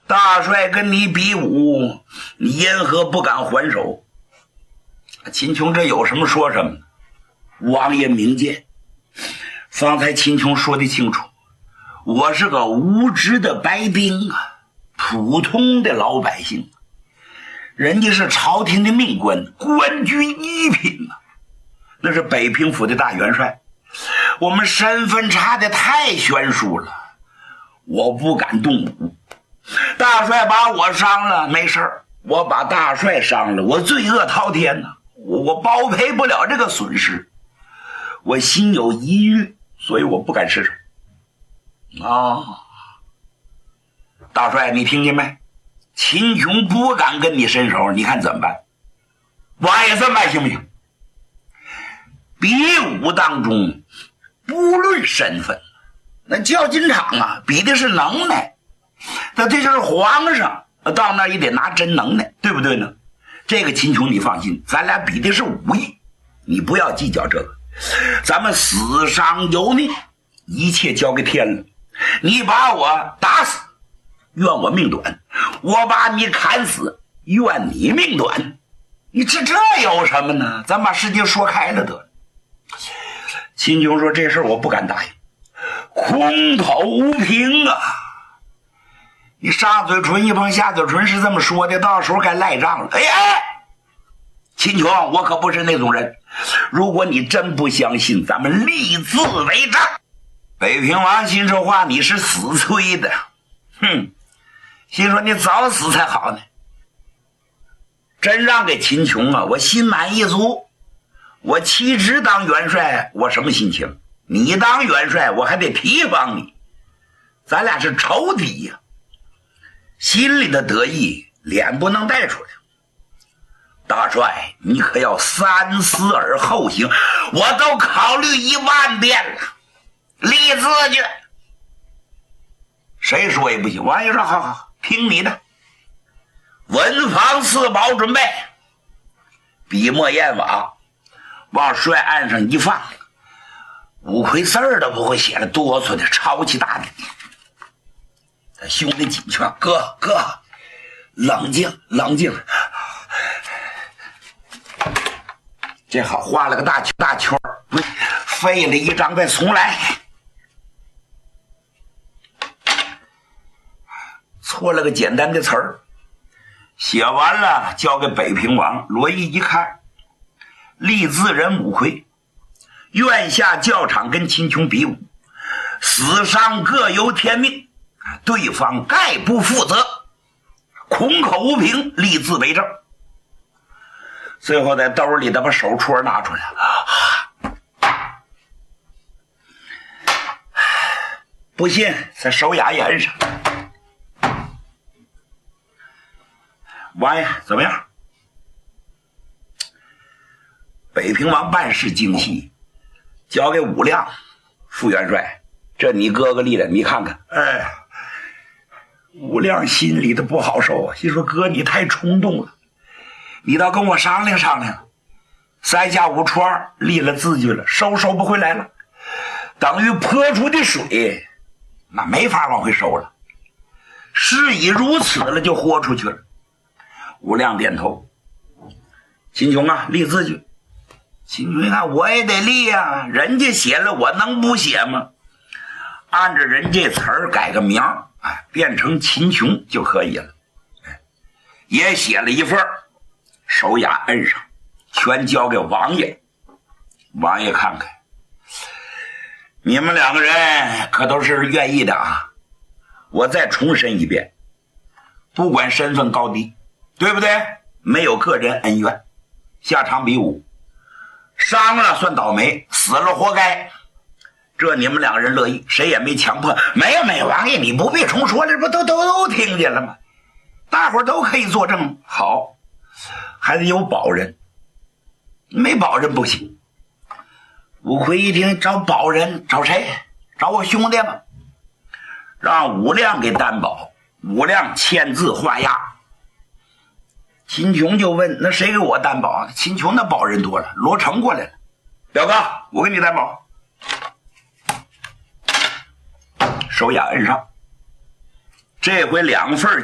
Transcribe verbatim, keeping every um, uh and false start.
大帅跟你比武，你因何不敢还手？秦琼这有什么说什么，王爷明鉴，方才秦琼说的清楚，我是个无知的白兵啊，普通的老百姓，人家是朝廷的命官，官居一品啊，那是北平府的大元帅，我们身份差的太悬殊了，我不敢动武。大帅把我伤了没事儿，我把大帅伤了，我罪恶滔天呐、啊，我我包赔不了这个损失，我心有疑虑，所以我不敢失手。啊，大帅，你听见没？秦琼不敢跟你伸手，你看怎么办？王爷这么办行不行？比武当中不论身份，那较劲场啊，比的是能耐。那这就是皇上，到那也得拿真能耐，对不对呢？这个秦琼你放心，咱俩比的是武艺，你不要计较这个。咱们死伤有命，一切交给天了。你把我打死，怨我命短；我把你砍死，怨你命短。你这这有什么呢？咱把事情说开了得了。秦琼说：“这事我不敢答应，空口无凭啊。”你上嘴唇一碰下嘴唇是这么说的，到时候该赖账了。哎哎，秦琼，我可不是那种人。如果你真不相信，咱们立字为证。北平王心说话，你是死催的。哼，心说你早死才好呢。真让给秦琼啊，我心满意足。我妻侄当元帅，我什么心情？你当元帅，我还得提防你。咱俩是仇敌呀、啊。心里的得意脸不能带出来。大帅，你可要三思而后行，我都考虑一万遍了，立字据。谁说也不行。王爷说：“好好，听你的。文房四宝准备，笔墨砚瓦往帅案上一放，五魁字儿都不会写了，哆嗦的抄起大笔。他兄弟紧劝：哥哥，冷静冷静。这好，画了个大大圈儿，废了一张，再重来。错了个简单的词儿，写完了交给北平王。罗毅一看，立字人五魁，愿下教场跟秦琼比武，死伤各由天命，对方概不负责，空口无凭，立字为证。最后在兜里的把手戳拿出来了，不信在手雅言上。王爷怎么样？北平王办事精细，交给武亮副元帅，这你哥哥立的，你看看。哎，武亮心里的不好受啊，心说哥你太冲动了，你倒跟我商量商量。三下五除二立了字据了，收收不回来了，等于泼出的水，那没法往回收了。事已如此了，就豁出去了。武亮点头，秦琼啊，立字据。秦琼一看，我也得立啊，人家写了，我能不写吗？按着人这词儿改个名儿，哎，变成秦琼就可以了。也写了一份，手雅摁上，全交给王爷。王爷看看，你们两个人可都是愿意的啊。我再重申一遍，不管身份高低，对不对？没有个人恩怨，下场比武，伤了算倒霉，死了活该。这你们两个人乐意，谁也没强迫。没有没有，王爷你不必重说了，这不都都都听见了吗？大伙儿都可以作证。好，还得有保人，没保人不行。武魁一听找保人，找谁？找我兄弟吗？让武亮给担保，武亮签字画押。秦琼就问，那谁给我担保啊？秦琼那保人多了，罗成过来了，表哥我给你担保。手雅摁上，这回两份